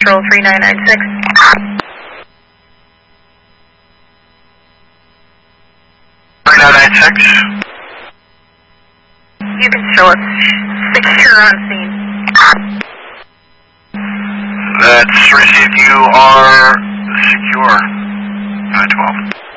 Control 3996. 3996. You can show us secure on scene. That's received. You are secure. 912.